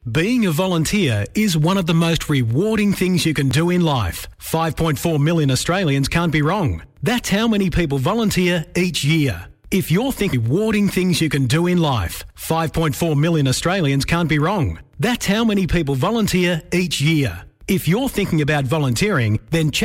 Being a volunteer is one of the most rewarding things you can do in life. 5.4 million Australians can't be wrong. That's how many people volunteer each year. If you're thinking rewarding things you can do in life, 5.4 million Australians can't be wrong. That's how many people volunteer each year. If you're thinking about volunteering, then check